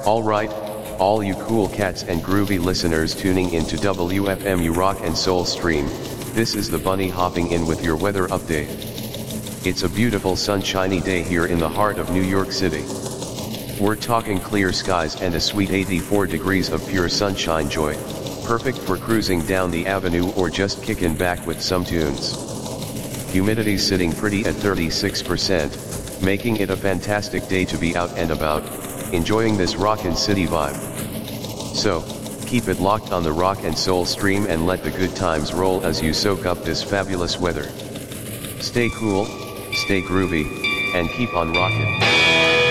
Alright, all you cool cats and groovy listeners tuning into WFMU Rock and Soul Stream, this is the Bunny hopping in with your weather update. It's a beautiful sunshiny day here in the heart of New York City. We're talking clear skies and a sweet 84 degrees of pure sunshine joy, perfect for cruising down the avenue or just kicking back with some tunes. Humidity's sitting pretty at 36%, making it a fantastic day to be out and about, enjoying this rockin' city vibe. So, keep it locked on the Rock and Soul Stream and let the good times roll as you soak up this fabulous weather. Stay cool, stay groovy, and keep on rockin'.